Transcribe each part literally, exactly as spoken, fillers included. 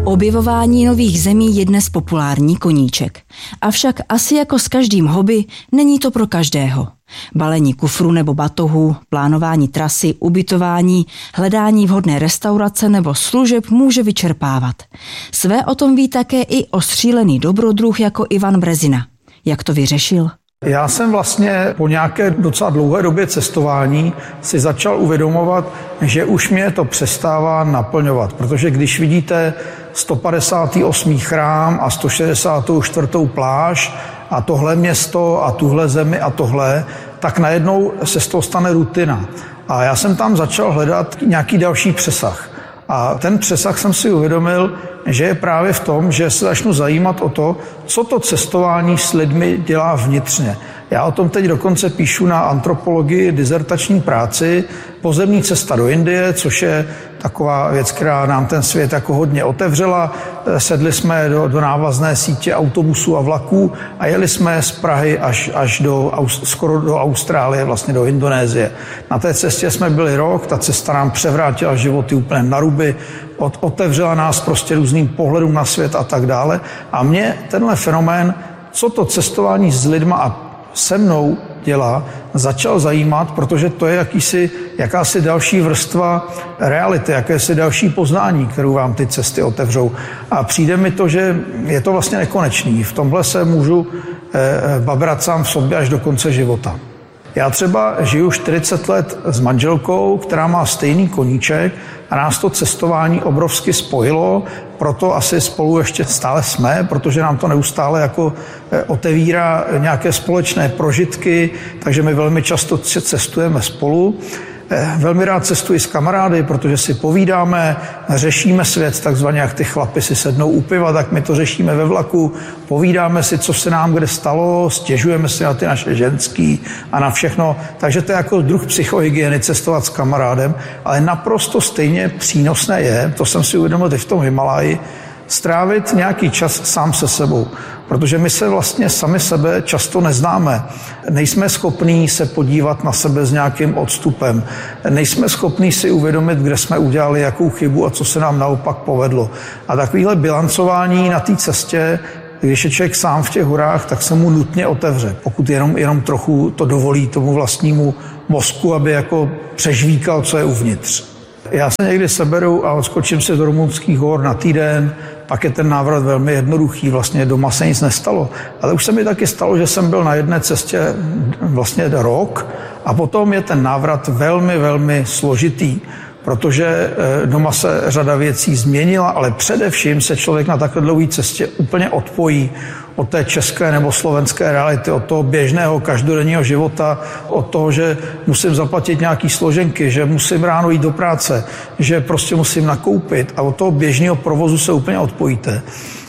Objevování nových zemí je dnes populární koníček. Avšak asi jako s každým hobby není to pro každého. Balení kufru nebo batohu, plánování trasy, ubytování, hledání vhodné restaurace nebo služeb může vyčerpávat. Své o tom ví také i ostřílený dobrodruh jako Ivan Brezina. Jak to vyřešil? Já jsem vlastně po nějaké docela dlouhé době cestování si začal uvědomovat, že už mě to přestává naplňovat, protože když vidíte sto padesátý osmý chrám a sto šedesátou čtvrtou pláž a tohle město a tuhle zemi a tohle, tak najednou se z toho stane rutina. A já jsem tam začal hledat nějaký další přesah. A ten přesah jsem si uvědomil, že je právě v tom, že se začnu zajímat o to, co to cestování s lidmi dělá vnitřně. Já o tom teď dokonce píšu na antropologii dizertační práci Pozemní cesta do Indie, což je taková věc, která nám ten svět jako hodně otevřela. Sedli jsme do, do návazné sítě autobusů a vlaků a jeli jsme z Prahy až, až do, skoro do Austrálie, vlastně do Indonésie. Na té cestě jsme byli rok, ta cesta nám převrátila životy úplně na ruby, od, otevřela nás prostě různým pohledům na svět a tak dále. A mě tenhle fenomén, co to cestování s lidma a se mnou dělá, začal zajímat, protože to je jakýsi, jakási další vrstva reality, jakési další poznání, kterou vám ty cesty otevřou. A přijde mi to, že je to vlastně nekonečný. V tomhle se můžu eh, babrat sám v sobě až do konce života. Já třeba žiju čtyřicet let s manželkou, která má stejný koníček a nás to cestování obrovsky spojilo, proto asi spolu ještě stále jsme, protože nám to neustále jako otevírá nějaké společné prožitky, takže my velmi často cestujeme spolu. Velmi rád cestuji s kamarády, protože si povídáme, řešíme svět, takzvaně jak ty chlapi si sednou u piva, tak my to řešíme ve vlaku, povídáme si, co se nám kde stalo, stěžujeme si na ty naše ženský a na všechno. Takže to je jako druh psychohygieny cestovat s kamarádem, ale naprosto stejně přínosné je, to jsem si uvědomil teď v tom Himaláji, strávit nějaký čas sám se sebou, protože my se vlastně sami sebe často neznáme. Nejsme schopní se podívat na sebe s nějakým odstupem. Nejsme schopní si uvědomit, kde jsme udělali jakou chybu a co se nám naopak povedlo. A takovýhle bilancování na té cestě, když je člověk sám v těch horách, tak se mu nutně otevře, pokud jenom, jenom trochu to dovolí tomu vlastnímu mozku, aby jako přežvíkal, co je uvnitř. Já se někdy seberu a odskočím si do rumunských hor na týden, pak je ten návrat velmi jednoduchý, vlastně doma se nic nestalo. Ale už se mi taky stalo, že jsem byl na jedné cestě vlastně rok a potom je ten návrat velmi, velmi složitý, protože doma se řada věcí změnila, ale především se člověk na takhle dlouhé cestě úplně odpojí od té české nebo slovenské reality, od toho běžného každodenního života, od toho, že musím zaplatit nějaký složenky, že musím ráno jít do práce, že prostě musím nakoupit a od toho běžného provozu se úplně odpojíte.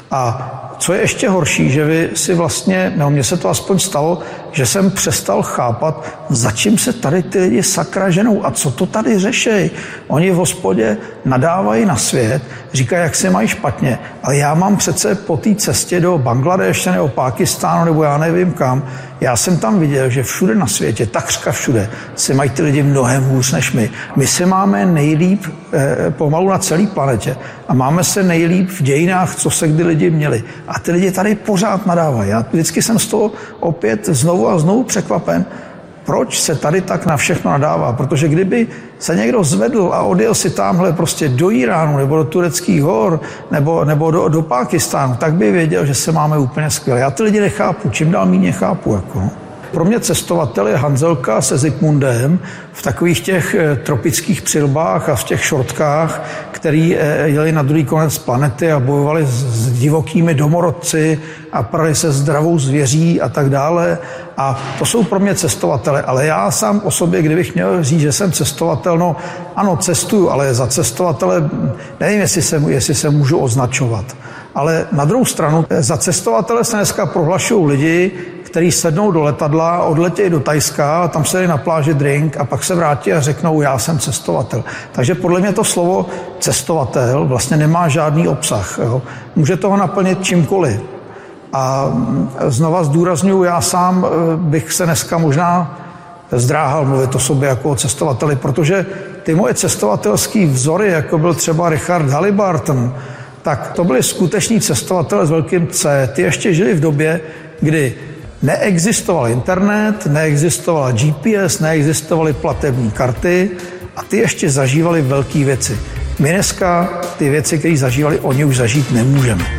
A co je ještě horší, že vy si vlastně, no mně se to aspoň stalo, že jsem přestal chápat, za čím se tady ty lidi sakra ženou a co to tady řešejí. Oni v hospodě nadávají na svět, říkají, jak se mají špatně, ale já mám přece po té cestě do Bangladeše nebo Pákistánu nebo já nevím kam, já jsem tam viděl, že všude na světě, takřka všude, si mají ty lidi mnohem hůř než my. My se máme nejlíp eh, pomalu na celé planetě a máme se nejlíp v dějinách, co se kdy lidi měli. A ty lidi tady pořád nadávají. Já vždycky jsem z toho opět znovu a znovu překvapen, proč se tady tak na všechno nadává. Protože kdyby se někdo zvedl a odjel si tamhle prostě do Iránu nebo do tureckých hor nebo, nebo do, do Pákistánu, tak by věděl, že se máme úplně skvěle. Já ty lidi nechápu, čím dál méně chápu. Jako. Pro mě cestovatel je Hanzelka se Zikmundem v takových těch tropických přilbách a v těch šortkách, který jeli na druhý konec planety a bojovali s divokými domorodci a prali se zdravou zvěří a tak dále. A to jsou pro mě cestovatele. Ale já sám o sobě, kdybych měl říct, že jsem cestovatel, no ano, cestuju, ale za cestovatele nevím, jestli se, jestli se můžu označovat. Ale na druhou stranu, za cestovatele se dneska prohlašují lidi, který sednou do letadla, odletějí do Thajska, tam se dají na pláži drink a pak se vrátí a řeknou, já jsem cestovatel. Takže podle mě to slovo cestovatel vlastně nemá žádný obsah. Jo. Může toho naplnit čímkoliv. A znova zdůrazňuji, já sám bych se dneska možná zdráhal mluvit o sobě jako o cestovateli, protože ty moje cestovatelský vzory, jako byl třeba Richard Halliburton, tak to byli skuteční cestovatelé s velkým C. Ty ještě žili v době, kdy neexistoval internet, neexistovala G P S, neexistovaly platební karty a ty ještě zažívali velké věci. My dneska ty věci, které zažívali, oni už zažít nemůžeme.